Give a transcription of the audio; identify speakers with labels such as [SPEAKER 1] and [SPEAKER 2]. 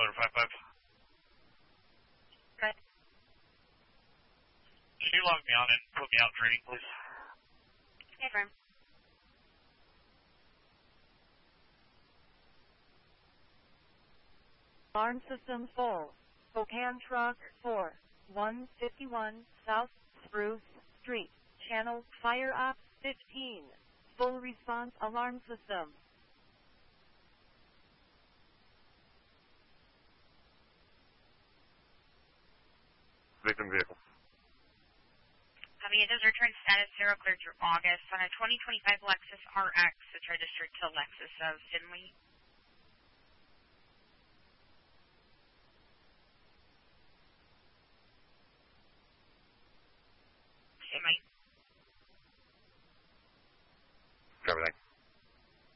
[SPEAKER 1] Motor 55.
[SPEAKER 2] Good.
[SPEAKER 1] Can you log me on and put me out training, please?
[SPEAKER 2] Confirm.
[SPEAKER 3] Alarm system full. Spokane Truck 4, 151 South Spruce Street, Channel Fire Op 15. Full response alarm system.
[SPEAKER 4] Victim vehicle.
[SPEAKER 2] Copy. It does return status 0 cleared through August on a 2025 Lexus RX. It's registered to Lexus of Finley.